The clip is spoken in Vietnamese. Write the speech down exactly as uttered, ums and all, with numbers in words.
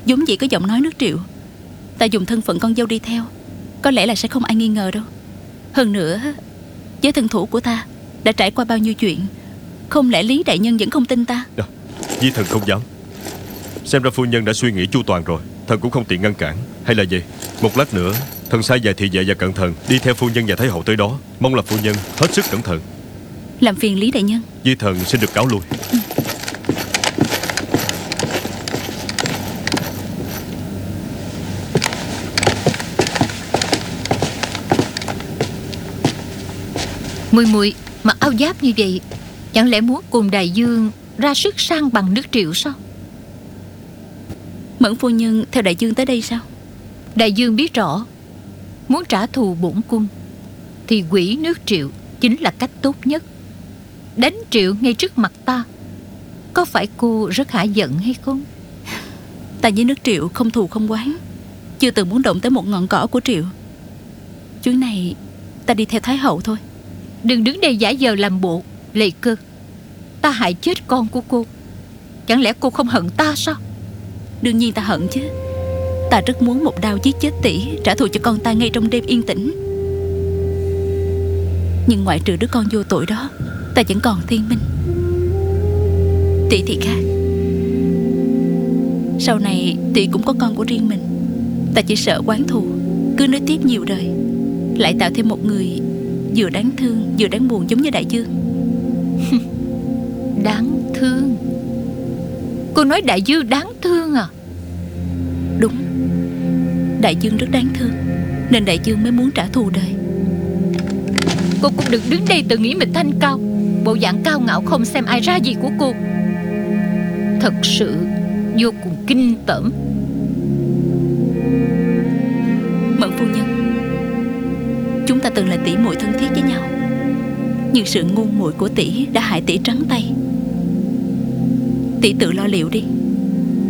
vốn dĩ có giọng nói nước Triệu. Ta dùng thân phận con dâu đi theo, có lẽ là sẽ không ai nghi ngờ đâu. Hơn nữa, với thân thủ của ta đã trải qua bao nhiêu chuyện, không lẽ Lý đại nhân vẫn không tin ta? À, Di thần không dám. Xem ra phu nhân đã suy nghĩ chu toàn rồi, thần cũng không tiện ngăn cản. Hay là gì, một lát nữa thần sai vài thị vệ và cận thần đi theo phu nhân và thái hậu tới đó. Mong là phu nhân hết sức cẩn thận. Làm phiền Lý đại nhân. Di thần xin được cáo lui. ừ. Muội muội mặc áo giáp như vậy, chẳng lẽ muốn cùng đại dương ra sức sang bằng nước Triệu sao? Mẫn phu nhân theo đại dương tới đây sao? Đại dương biết rõ, muốn trả thù bổn cung thì hủy nước Triệu chính là cách tốt nhất. Đánh Triệu ngay trước mặt ta, có phải cô rất hả giận hay không? Ta với nước Triệu không thù không oán, chưa từng muốn động tới một ngọn cỏ của Triệu. Chuyến này ta đi theo thái hậu thôi. Đừng đứng đây giả vờ làm bộ. Lệ Cơ, ta hại chết con của cô, chẳng lẽ cô không hận ta sao? Đương nhiên ta hận chứ. Ta rất muốn một đao giết chết tỷ, trả thù cho con ta ngay trong đêm yên tĩnh. Nhưng ngoại trừ đứa con vô tội đó, ta vẫn còn Thiên Minh. Tỷ thì khác. Sau này tỷ cũng có con của riêng mình. Ta chỉ sợ oán thù cứ nối tiếp nhiều đời, lại tạo thêm một người vừa đáng thương vừa đáng buồn giống như đại dương. Đáng thương? Cô nói đại dương đáng thương à? Đúng, đại dương rất đáng thương, nên đại dương mới muốn trả thù đời. Cô cũng đừng đứng đây tự nghĩ mình thanh cao. Bộ dạng cao ngạo không xem ai ra gì của cô thật sự vô cùng kinh tởm. Mẫn phu nhân, chúng ta từng là tỷ muội thân thiết với nhau, nhưng sự ngu muội của tỷ đã hại tỷ trắng tay. Tỷ tự lo liệu đi.